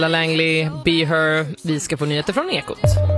Langley, Be Her. Vi ska få nyheter från Ekot.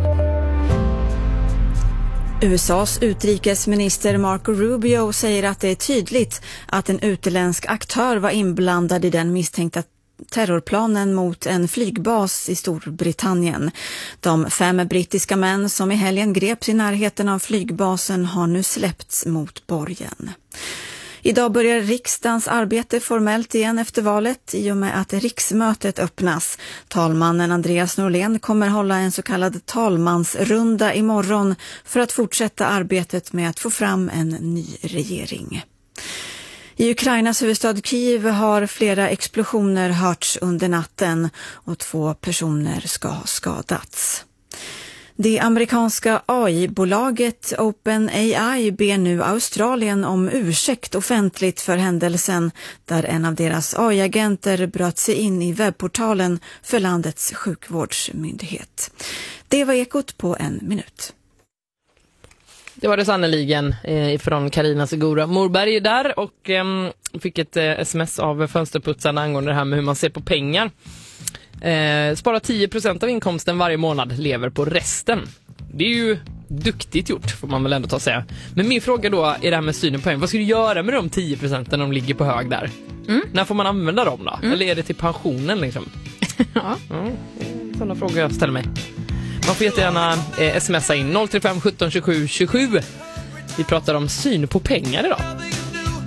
USAs utrikesminister Marco Rubio säger att det är tydligt att en utländsk aktör var inblandad i den misstänkta terrorplanen mot en flygbas i Storbritannien. De 5 brittiska män som i helgen greps i närheten av flygbasen har nu släppts mot borgen. Idag börjar riksdagens arbete formellt igen efter valet i och med att riksmötet öppnas. Talmannen Andreas Norlén kommer hålla en så kallad talmansrunda imorgon för att fortsätta arbetet med att få fram en ny regering. I Ukrainas huvudstad Kiev har flera explosioner hörts under natten och 2 personer ska ha skadats. Det amerikanska AI-bolaget OpenAI ber nu Australien om ursäkt offentligt för händelsen där en av deras AI-agenter bröt sig in i webbportalen för landets sjukvårdsmyndighet. Det var Ekot på 1 minut. Det var det sannoliken från Carina Segura Morberg där och fick ett sms av fönsterputsarna angående det här med hur man ser på pengar. Spara 10% av inkomsten varje månad, lever på resten. Det är ju duktigt gjort, får man väl ändå ta och säga. Men min fråga då är det här med synen på pengar. Vad ska du göra med de 10% när de ligger på hög där? När får man använda dem då? Eller är det till pensionen liksom? Ja. Sådana frågor jag ställer mig. Man får jättegärna smsa in 035 17 27 27. Vi pratar om syn på pengar idag.